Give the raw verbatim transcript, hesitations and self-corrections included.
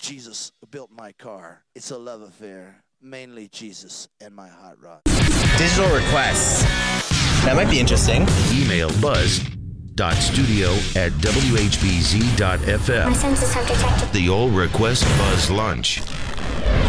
Jesus built my car. It's a love affair. Mainly Jesus and my hot rod. Digital requests. That might be interesting. Email buzz.studio at w h b z dot f m. My senses have detected. The All Request Buzz Lunch.